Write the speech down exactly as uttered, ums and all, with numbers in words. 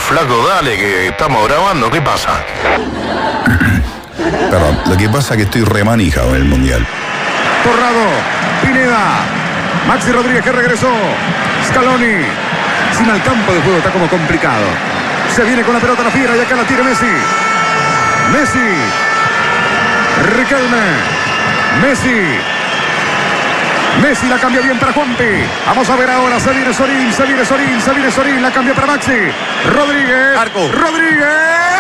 flaco, dale, que estamos grabando, ¿qué pasa? Perdón, lo que pasa es que estoy remanijado en el Mundial. Torrado, Pineda, Maxi Rodríguez que regresó, Scaloni, sin al campo de juego está como complicado. Se viene con la pelota la fiera y acá la tira Messi. Messi, Riquelme, Messi. Messi la cambia bien para Juanpi. Vamos a ver ahora, se viene Sorín, se viene Sorín, se viene Sorín, la cambia para Maxi. Rodríguez, Arco. Rodríguez.